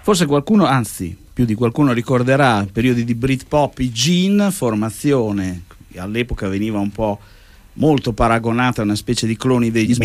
Forse qualcuno, anzi più di qualcuno, ricorderà periodi di Britpop, i Gin, formazione che all'epoca veniva un po' molto paragonata a una specie di cloni degli